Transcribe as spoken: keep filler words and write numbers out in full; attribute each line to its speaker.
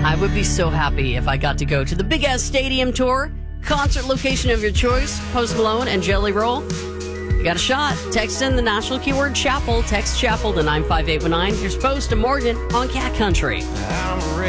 Speaker 1: I would be so happy if I got to go to the Big Ass Stadium tour. Concert location of your choice, Post Malone and Jelly Roll. You got a shot. Text in the national keyword Chapel. Text Chapel to nine five eight one nine. Here's Post to Morgan on Cat Country.
Speaker 2: I'm ready.